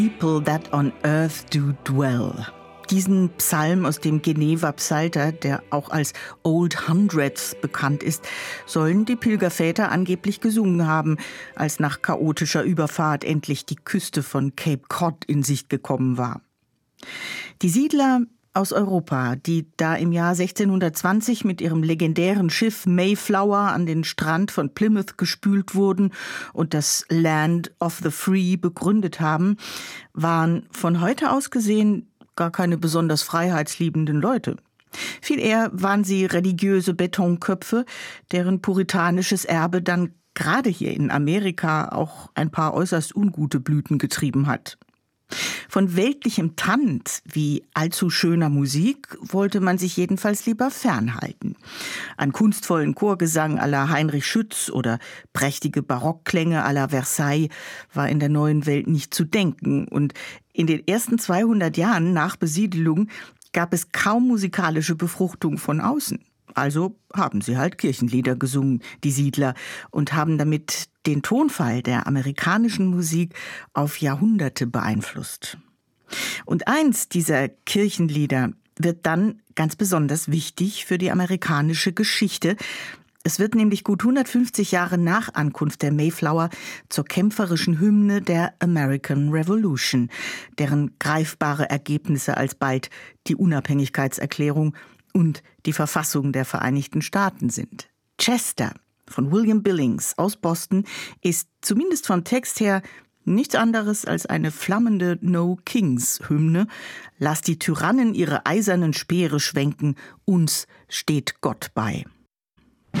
People that on earth do dwell. Diesen Psalm aus dem Geneva-Psalter, der auch als Old Hundreds bekannt ist, sollen die Pilgerväter angeblich gesungen haben, als nach chaotischer Überfahrt endlich die Küste von Cape Cod in Sicht gekommen war. Die Siedler aus Europa, die da im Jahr 1620 mit ihrem legendären Schiff Mayflower an den Strand von Plymouth gespült wurden und das Land of the Free begründet haben, waren von heute aus gesehen gar keine besonders freiheitsliebenden Leute. Viel eher waren sie religiöse Betonköpfe, deren puritanisches Erbe dann gerade hier in Amerika auch ein paar äußerst ungute Blüten getrieben hat. Von weltlichem Tanz wie allzu schöner Musik wollte man sich jedenfalls lieber fernhalten. An kunstvollen Chorgesang à la Heinrich Schütz oder prächtige Barockklänge à la Versailles war in der neuen Welt nicht zu denken. Und in den ersten 200 Jahren nach Besiedelung gab es kaum musikalische Befruchtung von außen. Also haben sie halt Kirchenlieder gesungen, die Siedler, und haben damit den Tonfall der amerikanischen Musik auf Jahrhunderte beeinflusst. Und eins dieser Kirchenlieder wird dann ganz besonders wichtig für die amerikanische Geschichte. Es wird nämlich gut 150 Jahre nach Ankunft der Mayflower zur kämpferischen Hymne der American Revolution, deren greifbare Ergebnisse alsbald die Unabhängigkeitserklärung und die Verfassung der Vereinigten Staaten sind. Chester von William Billings aus Boston ist zumindest vom Text her nichts anderes als eine flammende No-Kings-Hymne. Lass die Tyrannen ihre eisernen Speere schwenken, uns steht Gott bei.